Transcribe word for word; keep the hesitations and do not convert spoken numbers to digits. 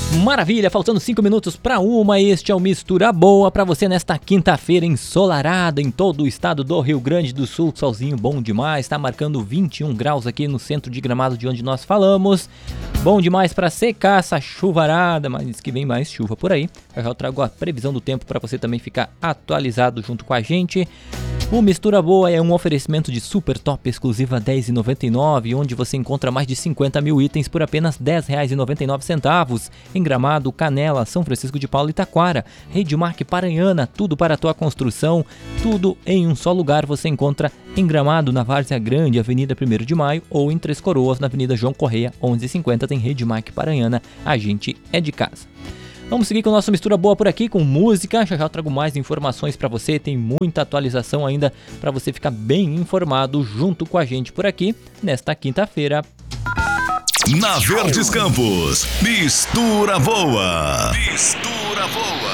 Maravilha, faltando cinco minutos para uma, este é o Mistura Boa para você nesta quinta-feira ensolarada em todo o estado do Rio Grande do Sul. Solzinho bom demais, tá marcando vinte e um graus aqui no centro de Gramado de onde nós falamos. Bom demais para secar essa chuvarada, mas diz que vem mais chuva por aí. Eu já trago a previsão do tempo para você também ficar atualizado junto com a gente. O Mistura Boa é um oferecimento de Super Top exclusiva dez reais e noventa e nove centavos, onde você encontra mais de cinquenta mil itens por apenas dez reais e noventa e nove centavos. Em Gramado, Canela, São Francisco de Paula e Taquara. Redmark Paranhana, tudo para a tua construção, tudo em um só lugar você encontra em Gramado, na Várzea Grande, Avenida primeiro de Maio, ou em Três Coroas, na Avenida João Correia, onze e cinquenta, tem Redmark Paranhana, a gente é de casa. Vamos seguir com a nossa Mistura Boa por aqui, com música. Já já eu trago mais informações para você, tem muita atualização ainda para você ficar bem informado junto com a gente por aqui, nesta quinta-feira. Na Verdes Campos, Mistura Boa. Mistura Boa.